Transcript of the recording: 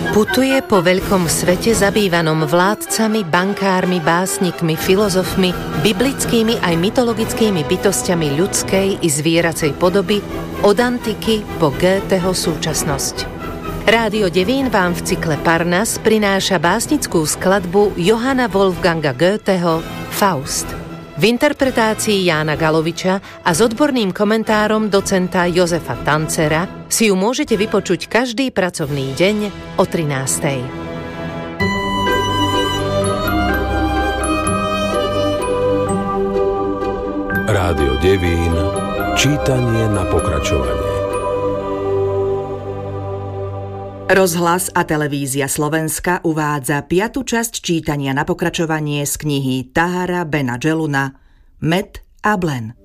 Putuje po veľkom svete zabývanom vládcami, bankármi, básnikmi, filozofmi, biblickými aj mytologickými bytostiami ľudskej i zvieracej podoby od antiky po Goetheho súčasnosť. Rádio Devín vám v cykle Parnas prináša básnickú skladbu Johanna Wolfganga Goetheho Faust. V interpretácii Jána Galoviča a s odborným komentárom docenta Jozefa Tancera si ju môžete vypočuť každý pracovný deň o 13:00. Rádio Devín, čítanie na pokračovanie. Rozhlas a televízia Slovenska uvádza 5. časť čítania na pokračovanie z knihy Tahara Bena Dželuna Med a Blen.